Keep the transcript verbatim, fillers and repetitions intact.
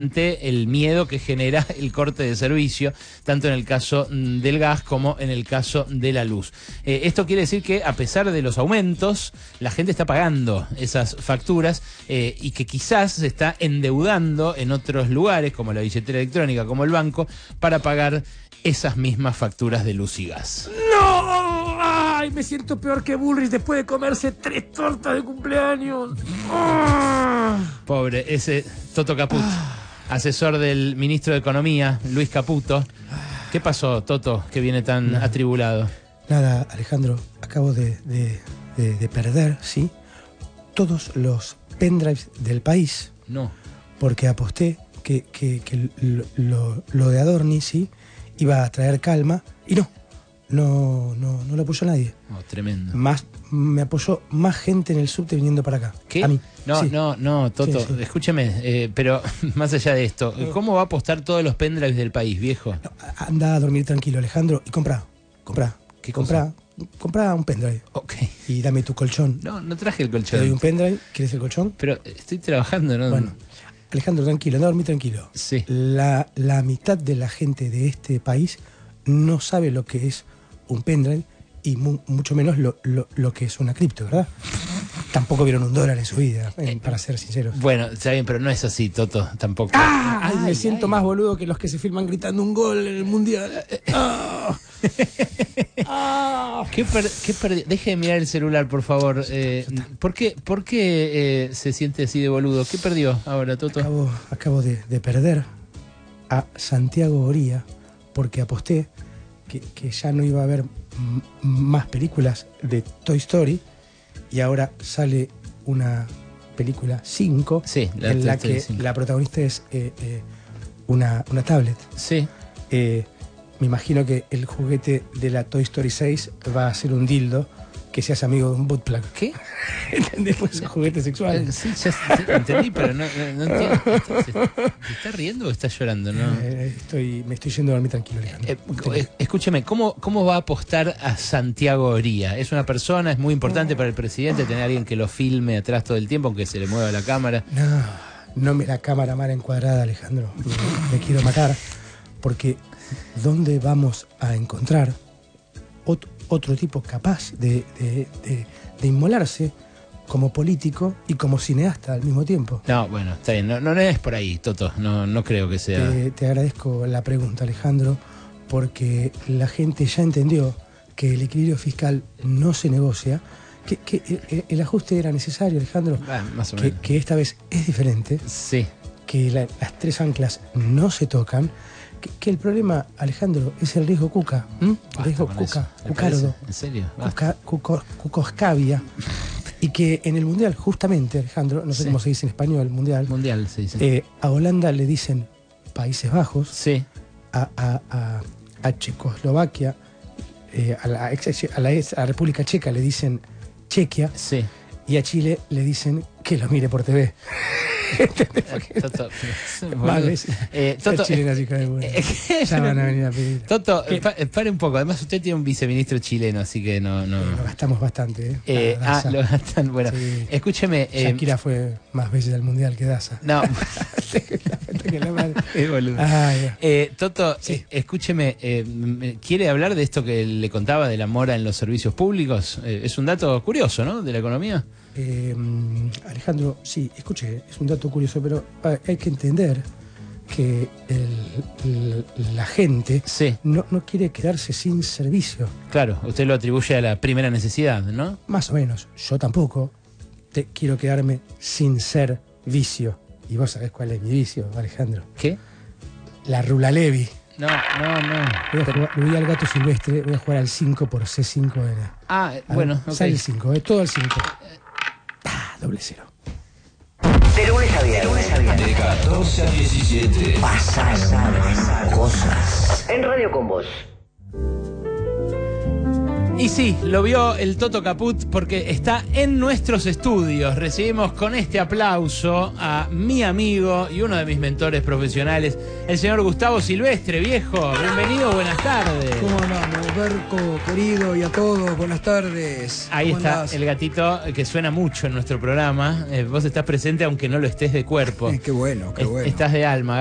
ante el miedo que genera el corte de servicio, tanto en el caso del gas como en el caso de la luz. Eh, esto quiere decir que a pesar de los aumentos, la gente está pagando esas facturas eh, y que quizás se está endeudando en otros lugares, como la billetera electrónica, como el banco, para pagar esas mismas facturas de luz y gas. ¡No! ¡Ay! Me siento peor que Bullrich después de comerse tres tortas de cumpleaños. ¡Oh! Pobre, ese Toto Caput. Ah. Asesor del ministro de Economía, Luis Caputo. ¿Qué pasó, Toto, que viene tan Nada. atribulado? Nada, Alejandro, acabo de, de, de, de perder, ¿sí? Todos los pendrives del país. No. Porque aposté que, que, que lo, lo, lo de Adorni, ¿sí? Iba a traer calma. Y no, no, no, no lo apoyó nadie. Oh, tremendo. Más, me apoyó más gente en el subte viniendo para acá. ¿Qué? A mí. No, sí. no, no, Toto, Sí, sí. escúcheme, eh, pero más allá de esto, ¿cómo va a apostar todos los pendrives del país, viejo? No, anda a dormir tranquilo, Alejandro, y compra, compra. ¿Qué compra, compra un pendrive. Ok. Y dame tu colchón. No, no traje el Te colchón. doy un pendrive, ¿quieres el colchón? Pero estoy trabajando, ¿no? Bueno, Alejandro, tranquilo, anda a dormir tranquilo. Sí. La, la mitad de la gente de este país no sabe lo que es un pendrive y mu mucho menos lo, lo, lo que es una cripto, ¿verdad? Tampoco vieron un dólar en su vida, eh, para ser sinceros. Bueno, está bien, pero no es así, Toto, tampoco. ¡Ah! Ay, Ay, me siento ay. más boludo que los que se filman gritando un gol en el mundial. ¡Ah! ¡Ah! ¿Qué per qué perdi- Deje de mirar el celular, por favor. Eh, ¿Por qué, por qué eh, se siente así de boludo? ¿Qué perdió ahora, Toto? Acabo, acabo de, de perder a Santiago Oría porque aposté que, que ya no iba a haber más películas de Toy Story y ahora sale una película cinco Sí, la en la Toy Story que cinco. la protagonista es eh, eh, una, una tablet. Sí. Eh, me imagino que el juguete de la Toy Story seis va a ser un dildo que se hace amigo de un butt plug. ¿Qué? ¿Entendés? Pues es un juguete sexual. Eh, Sí, ya sí, entendí, pero no, no, no entiendo. ¿Se, se está riendo o está llorando? No. Eh, estoy, me estoy yendo a dormir tranquilo, Alejandro. Eh, eh, escúcheme, ¿cómo, ¿cómo va a apostar a Santiago Oría? Es una persona, es muy importante para el presidente tener a alguien que lo filme atrás todo el tiempo, aunque se le mueva la cámara. No, no me la cámara mal encuadrada, Alejandro. Me, me quiero matar. Porque ¿dónde vamos a encontrar ot otro tipo capaz de, de, de, de inmolarse como político y como cineasta al mismo tiempo? No, bueno, está bien, no, no es por ahí, Toto, no, no creo que sea. Te, te agradezco la pregunta, Alejandro, porque la gente ya entendió que el equilibrio fiscal no se negocia, que, que el, el ajuste era necesario, Alejandro, Ah, más o que, menos. que esta vez es diferente, Sí. que la- las tres anclas no se tocan, que, que el problema, Alejandro, es el riesgo cuca, ¿m? Basta riesgo con cuca, eso. ¿Le cucardo, parece? ¿En serio? Basta. cuca, cuco, cucoscavia, y que en el Mundial, justamente, Alejandro, no sé Sí. cómo se dice en español, Mundial, Mundial, se dice. eh, a Holanda le dicen Países Bajos, Sí. a, a, a, a Checoslovaquia, eh, a, la ex, a la ex- a República Checa le dicen Chequia, Sí. y a Chile le dicen que lo mire por T V. Toto, Más boludo. veces. Eh, Los Toto, chilenos, hija de puta. eh, eh, Ya van a venir a pedir. Toto, ¿Qué? pa- pare un poco. Además, usted tiene un viceministro chileno, así que no. no. Lo gastamos bastante, ¿eh? Eh, La ah, Daza. lo gastan. Bueno, Sí. escúcheme. eh, Shakira fue más veces al Mundial que Daza. no. Que la madre. Qué boludo. Ay, ya. Eh, Toto, Sí. eh, escúcheme, eh, m- ¿quiere hablar de esto que le contaba de la mora en los servicios públicos? Eh, es un dato curioso, ¿no? De la economía. Eh, Alejandro, sí, escuche, es un dato curioso, pero ah, hay que entender que el- el- la gente Sí, no, no quiere quedarse sin servicio. claro, usted lo atribuye a la primera necesidad, ¿no? Más o menos. Yo tampoco te quiero quedarme sin ser vicio. Y vos sabés cuál es mi vicio, Alejandro. ¿Qué? La Rula Levi. No, no, no. Voy, a jugar, voy al gato silvestre, voy a jugar al cinco por C cinco N. Ah, A bueno, ver, ok. sale el cinco, eh, todo al cinco. Ah, doble cero. De lunes a viernes. De catorce a diecisiete. Pasaron cosas. En Radio con Vos. Y sí, lo vio el Toto Caput porque está en nuestros estudios. Recibimos con este aplauso a mi amigo y uno de mis mentores profesionales, el señor Gustavo Silvestre. Viejo, bienvenido, buenas tardes. ¿Cómo andamos, Berco, querido, y a todos? Buenas tardes. Ahí ¿Cómo está andás? el gatito que suena mucho en nuestro programa. Eh, vos estás presente aunque no lo estés de cuerpo. Eh, qué bueno, qué Es- bueno. Estás de alma.